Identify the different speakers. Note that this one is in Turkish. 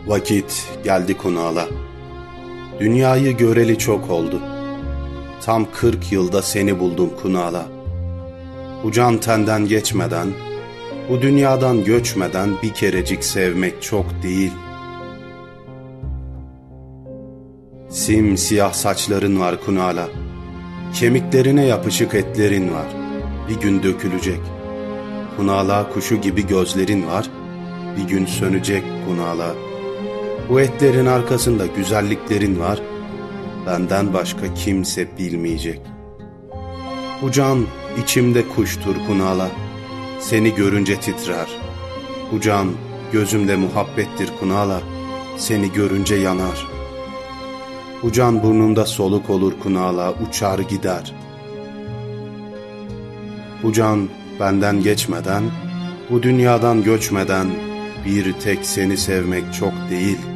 Speaker 1: Vakit geldi Kunal'a. Dünyayı göreli çok oldu. Tam 40 yılda seni buldum Kunal'a. Bu can tenden geçmeden, bu dünyadan göçmeden bir kerecik sevmek çok değil. Simsiyah saçların var Kunal'a. Kemiklerine yapışık etlerin var. Bir gün dökülecek. Kunal'a kuşu gibi gözlerin var. Bir gün sönecek Kunal'a. Bu etlerin arkasında güzelliklerin var. Benden başka kimse bilmeyecek. Bu can içimde kuştur Kunal'a. Seni görünce titrer. Bu can gözümde muhabbettir Kunal'a. Seni görünce yanar. Bu can burnumda soluk olur Kunal'a, uçar gider. Bu can benden geçmeden, bu dünyadan göçmeden bir tek seni sevmek çok değil.